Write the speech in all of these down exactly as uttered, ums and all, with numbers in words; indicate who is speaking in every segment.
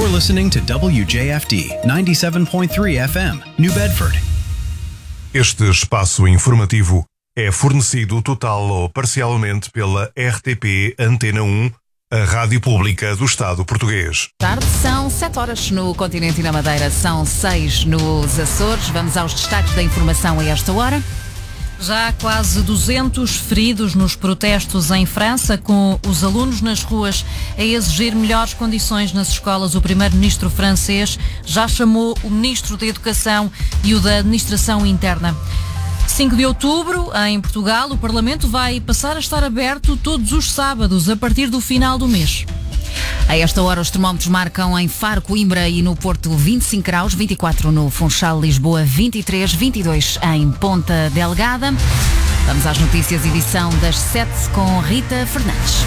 Speaker 1: You're listening to W J F D ninety-seven point three F M, New Bedford.
Speaker 2: Este espaço informativo é fornecido total ou parcialmente pela R T P Antena um, a Rádio Pública do Estado Português.
Speaker 3: Tarde são sete horas no continente e na Madeira, são seis nos Açores. Vamos aos destaques da informação a esta hora. Já há quase duzentos feridos nos protestos em França, com os alunos nas ruas a exigir melhores condições nas escolas. O primeiro-ministro francês já chamou o ministro da Educação e o da Administração Interna. cinco de outubro, em Portugal, o Parlamento vai passar a estar aberto todos os sábados, a partir do final do mês. A esta hora os termómetros marcam em Faro, Coimbra e no Porto vinte e cinco graus, vinte e quatro no Funchal, Lisboa vinte e três, vinte e dois em Ponta Delgada. Vamos às notícias, edição das sete com Rita Fernandes.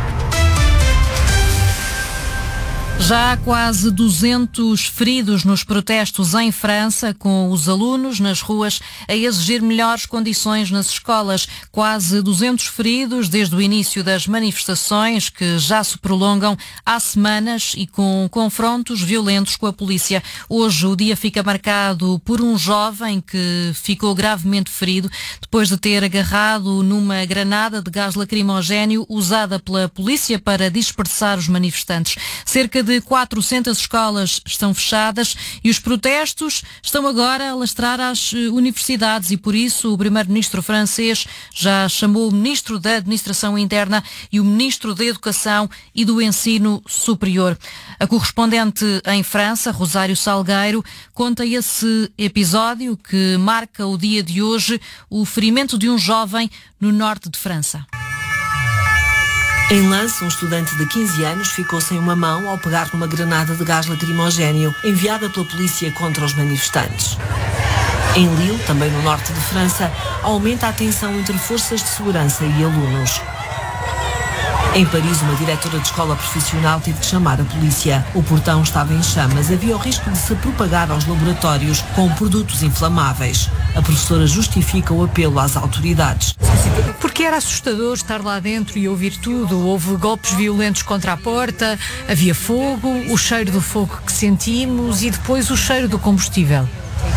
Speaker 3: Já há quase duzentos feridos nos protestos em França, com os alunos nas ruas a exigir melhores condições nas escolas. Quase duzentos feridos desde o início das manifestações, que já se prolongam há semanas e com confrontos violentos com a polícia. Hoje o dia fica marcado por um jovem que ficou gravemente ferido depois de ter agarrado numa granada de gás lacrimogéneo usada pela polícia para dispersar os manifestantes. Cerca de quatrocentas escolas estão fechadas e os protestos estão agora a alastrar às universidades e, por isso, o primeiro-ministro francês já chamou o ministro da Administração Interna e o ministro da Educação e do Ensino Superior. A correspondente em França, Rosário Salgueiro, conta esse episódio que marca o dia de hoje, o ferimento de um jovem no norte de França.
Speaker 4: Em Lens, um estudante de quinze anos ficou sem uma mão ao pegar numa granada de gás lacrimogéneo enviada pela polícia contra os manifestantes. Em Lille, também no norte de França, aumenta a tensão entre forças de segurança e alunos. Em Paris, uma diretora de escola profissional teve de chamar a polícia. O portão estava em chamas, havia o risco de se propagar aos laboratórios com produtos inflamáveis. A professora justifica o apelo às autoridades.
Speaker 5: Porque era assustador estar lá dentro e ouvir tudo. Houve golpes violentos contra a porta, havia fogo, o cheiro do fogo que sentimos e depois o cheiro do combustível.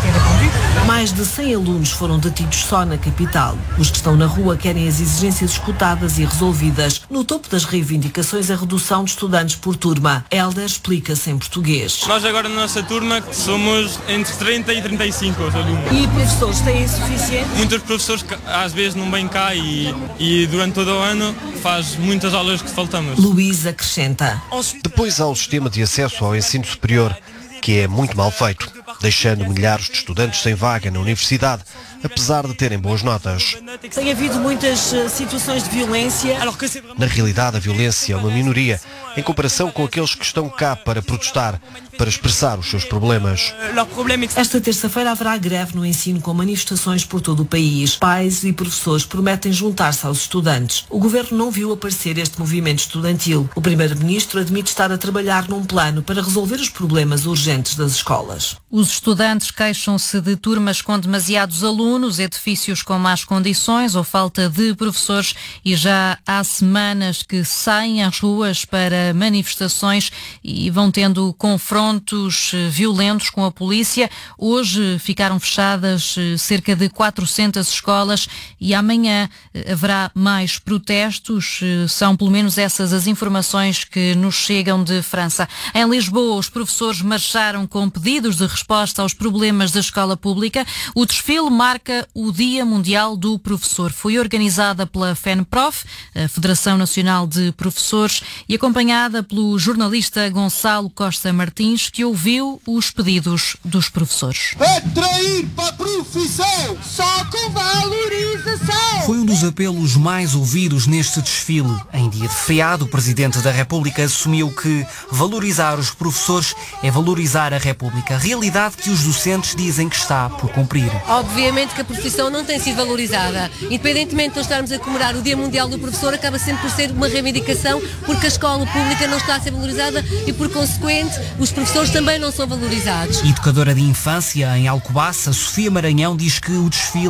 Speaker 4: Mais de cem alunos foram detidos só na capital. Os que estão na rua querem as exigências escutadas e resolvidas. No topo das reivindicações, a redução de estudantes por turma. Helder explica-se em português.
Speaker 6: Nós agora na nossa turma somos entre trinta e trinta e cinco os alunos.
Speaker 4: E professores têm suficiente?
Speaker 6: Muitos professores que às vezes não vêm cá e, e durante todo o ano faz muitas aulas que faltamos.
Speaker 4: Luís acrescenta.
Speaker 7: Depois há o sistema de acesso ao ensino superior, que é muito mal feito, deixando milhares de estudantes sem vaga na universidade, apesar de terem boas notas.
Speaker 4: Tem havido muitas uh, situações de violência.
Speaker 7: Na realidade, a violência é uma minoria, em comparação com aqueles que estão cá para protestar, para expressar os seus problemas.
Speaker 4: Esta terça-feira haverá greve no ensino com manifestações por todo o país. Pais e professores prometem juntar-se aos estudantes. O governo não viu aparecer este movimento estudantil. O primeiro-ministro admite estar a trabalhar num plano para resolver os problemas urgentes das escolas.
Speaker 3: Os estudantes queixam-se de turmas com demasiados alunos, edifícios com más condições ou falta de professores e já há semanas que saem às ruas para manifestações e vão tendo confrontos violentos com a polícia. Hoje ficaram fechadas cerca de quatrocentas escolas e amanhã haverá mais protestos. São pelo menos essas as informações que nos chegam de França. Em Lisboa, os professores marcharam com pedidos de resposta aos problemas da escola pública. O desfile marca o Dia Mundial do Professor. Foi organizada pela FENPROF, a Federação Nacional de Professores, e acompanhada pelo jornalista Gonçalo Costa Martins, que ouviu os pedidos dos professores.
Speaker 8: Atrair para a profissão, só com valorização.
Speaker 9: Foi um dos apelos mais ouvidos neste desfile. Em dia de feriado, o Presidente da República assumiu que valorizar os professores é valorizar a República, realidade que os docentes dizem que está por cumprir.
Speaker 10: Obviamente que a profissão não tem sido valorizada. Independentemente de nós estarmos a comemorar o Dia Mundial do Professor, acaba sempre por ser uma reivindicação, porque a escola pública não está a ser valorizada e, por consequente, os professores também não são valorizados.
Speaker 9: Educadora de infância em Alcobaça, Sofia Maranhão, diz que o desfile